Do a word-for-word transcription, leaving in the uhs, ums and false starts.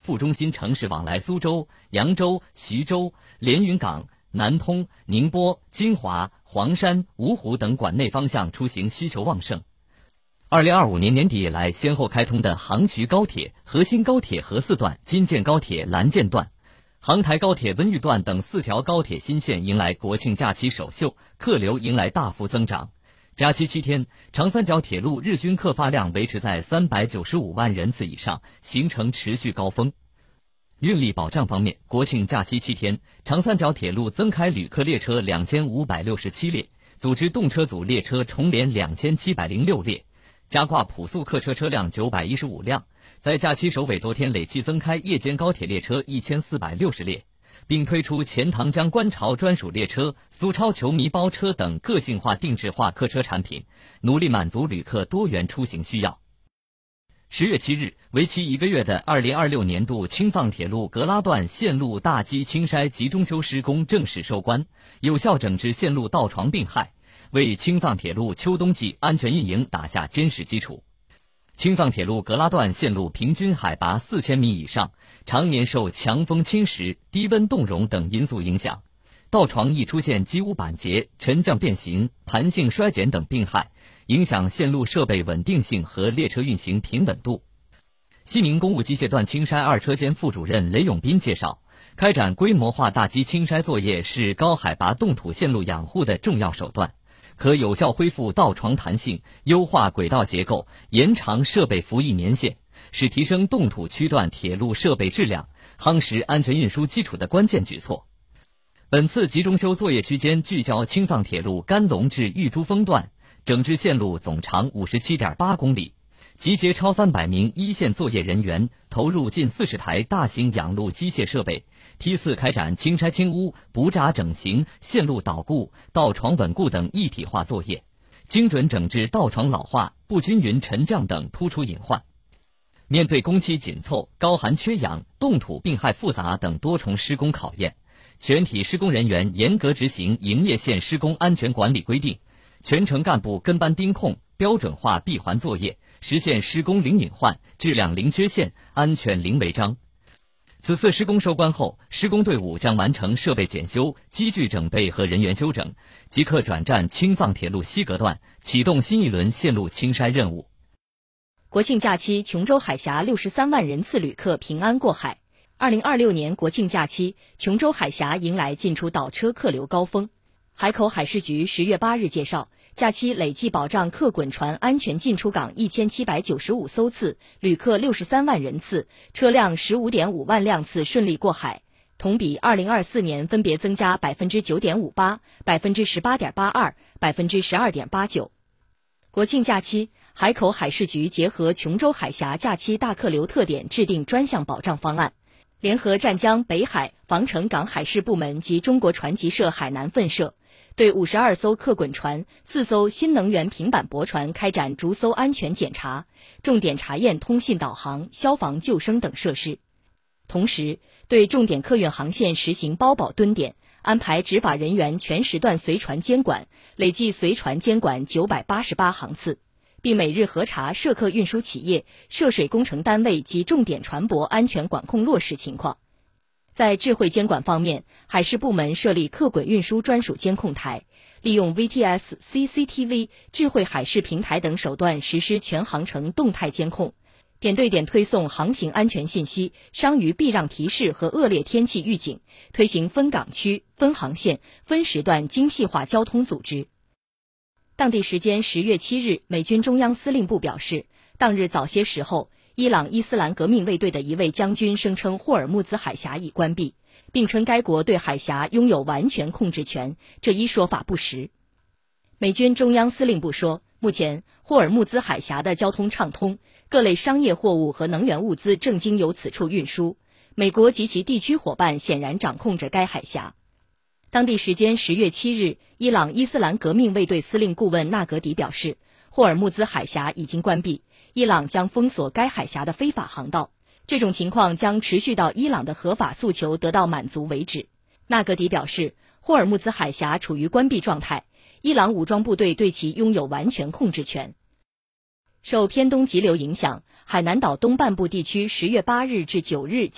副中心城市往来苏州、扬州、徐州、连云港、南通、宁波、金华、黄山、芜湖等管内方向出行需求旺盛。二零二五年年底以来先后开通的杭衢高铁、河新高铁河四段、京建高铁蓝建段、杭台高铁温榆段等四条高铁新线迎来国庆假期首秀，客流迎来大幅增长。假期七天，长三角铁路日均客发量维持在三百九十五万人次以上，形成持续高峰。运力保障方面，国庆假期七天，长三角铁路增开旅客列车两千五百六十七列，组织动车组列车重联两千七百零六列，加挂普速客车车辆九百一十五辆，在假期首尾多天累计增开夜间高铁列车一千四百六十列，并推出钱塘江观潮专属列车、苏超球迷包车等个性化定制化客车产品，努力满足旅客多元出行需要。十月七日，为期一个月的二零二六年度青藏铁路格拉段线路大基清筛集中修施工正式收官，有效整治线路盗床病害，为青藏铁路秋冬季安全运营打下坚实基础。青藏铁路格拉段线路平均海拔四千米以上，常年受强风侵蚀、低温冻融等因素影响，盗床易出现机污板结、沉降变形、弹性衰减等病害，影响线路设备稳定性和列车运行平稳度。西宁公务机械段清筛二车间副主任雷永斌介绍，开展规模化大基清筛作业是高海拔冻土线路养护的重要手段，可有效恢复道床弹性，优化轨道结构，延长设备服役年限，是提升冻土区段铁路设备质量、夯实安全运输基础的关键举措。本次集中修作业区间聚焦青藏铁路甘隆至玉珠峰段，整治线路总长 五十七点八公里，集结超三百名一线作业人员，投入近四十台大型养路机械设备，梯次开展清拆清污、补闸整形、线路导固、道床稳固等一体化作业，精准整治道床老化、不均匀沉降等突出隐患。面对工期紧凑、高寒缺氧、冻土病害复杂等多重施工考验，全体施工人员严格执行营业线施工安全管理规定，全程干部跟班盯控，标准化闭环作业，实现施工零隐患、质量零缺陷、安全零违章。此次施工收官后，施工队伍将完成设备检修、机具整备和人员休整，即刻转战青藏铁路西格段，启动新一轮线路清筛任务。 国庆假期，琼州海峡六十三万人次旅客平安过海。二零二六年国庆假期，琼州海峡迎来进出岛车客流高峰。海口海事局十月八日介绍，假期累计保障客滚船安全进出港一千七百九十五艘次，旅客六十三万人次，车辆十五点五万辆次顺利过海，同比二零二四年分别增加百分之九点五八、百分之十八点八二、百分之十二点八九。国庆假期，海口海事局结合琼州海峡假期大客流特点，制定专项保障方案。联合湛江、北海、防城港海事部门及中国船级社海南分社，对五十二艘客滚船、四艘新能源平板驳船开展逐艘安全检查，重点查验通信导航、消防救生等设施。同时，对重点客运航线实行包保蹲点，安排执法人员全时段随船监管，累计随船监管九百八十八航次，并每日核查涉客运输企业、涉水工程单位及重点船舶安全管控落实情况。在智慧监管方面，海事部门设立客滚运输专属监控台，利用 V T S、C C T V、智慧海事平台等手段实施全航程动态监控，点对点推送航行安全信息、伤于避让提示和恶劣天气预警，推行分港区、分航线、分时段精细化交通组织。当地时间十月七日，美军中央司令部表示，当日早些时候，伊朗伊斯兰革命卫队的一位将军声称霍尔木兹海峡已关闭，并称该国对海峡拥有完全控制权，这一说法不实。美军中央司令部说，目前霍尔木兹海峡的交通畅通，各类商业货物和能源物资正经由此处运输，美国及其地区伙伴显然掌控着该海峡。当地时间十月七日，伊朗伊斯兰革命卫队司令顾问纳格迪表示，霍尔木兹海峡已经关闭，伊朗将封锁该海峡的非法航道，这种情况将持续到伊朗的合法诉求得到满足为止。纳格迪表示，霍尔木兹海峡处于关闭状态，伊朗武装部队对其拥有完全控制权。受偏东急流影响，海南岛东半部地区十月八日至九日